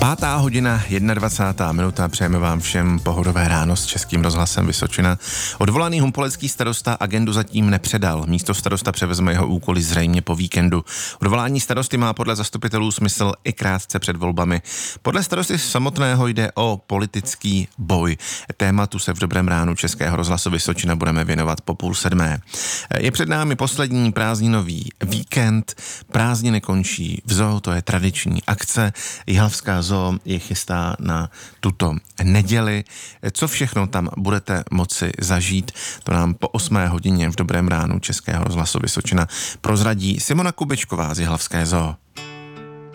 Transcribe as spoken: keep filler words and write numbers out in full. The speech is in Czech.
Pátá hodina, dvacátá jedna minuta, přejeme vám všem pohodové ráno s Českým rozhlasem Vysočina. Odvolaný humpolecký starosta agendu zatím nepředal. Místo starosta převezme jeho úkoly zřejmě po víkendu. Odvolání starosty má podle zastupitelů smysl i krátce před volbami. Podle starosty samotného jde o politický boj. Tématu se v Dobrém ránu Českého rozhlasu Vysočina budeme věnovat po půl sedmé. Je před námi poslední prázdninový víkend. Prázdniny končí v zoo, to je tradiční akce. Jihlavská zoo je chystá na tuto neděli. Co všechno tam budete moci zažít, to nám po osmé hodině v Dobrém ránu Českého rozhlasu Vysočina prozradí Simona Kubečková z Jihlavské zoo.